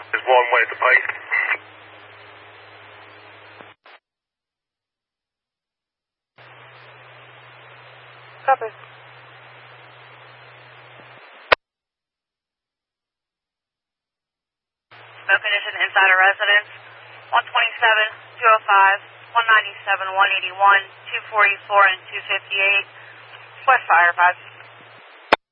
There's one way at the base. Copy. Smoke condition inside a residence. 127, 205, 197, 181, 244, and 258. West Fire 5